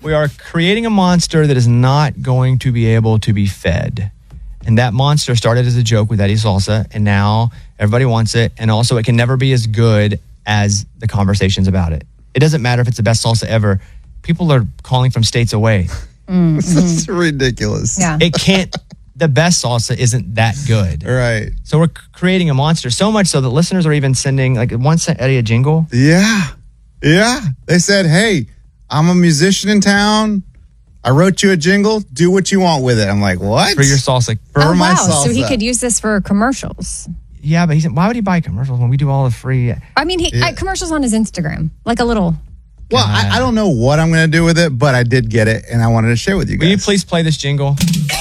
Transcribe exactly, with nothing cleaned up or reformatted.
We are creating a monster that is not going to be able to be fed. And that monster started as a joke with Eddie Salsa, and now everybody wants it. And also, it can never be as good as the conversations about it. It doesn't matter if it's the best salsa ever. People are calling from states away. Mm-hmm. This is ridiculous. Yeah. It can't, the best salsa isn't that good. Right. So we're c- creating a monster, so much so that listeners are even sending, like, once sent Eddie a jingle. Yeah. Yeah. They said, hey, I'm a musician in town. I wrote you a jingle. Do what you want with it. I'm like, what? For your salsa. For oh, my wow. salsa. So he could use this for commercials. Yeah, but he said, why would he buy commercials when we do all the free? I mean, he Yeah. uh, commercials on his Instagram, like a little. Well, I, I don't know what I'm going to do with it, but I did get it, and I wanted to share with you guys. Will you please play this jingle?